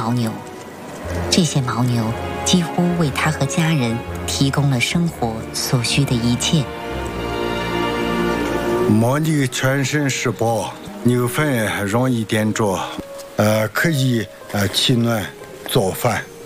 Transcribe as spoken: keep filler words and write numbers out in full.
牦牛，这些牦牛几乎为他和家人提供了生活所需的一切。 牦牛全身是宝，牛粪容易点着，呃，可以呃取暖做饭。